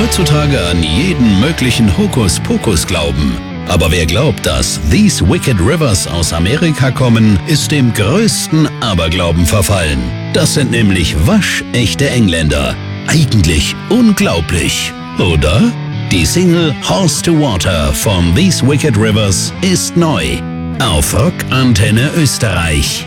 heutzutage an jeden möglichen Hokuspokus glauben. Aber wer glaubt, dass These Wicked Rivers aus Amerika kommen, ist dem größten Aberglauben verfallen. Das sind nämlich waschechte Engländer. Eigentlich unglaublich, oder? Die Single Horse to Water von These Wicked Rivers ist neu. Auf Rock Antenne Österreich.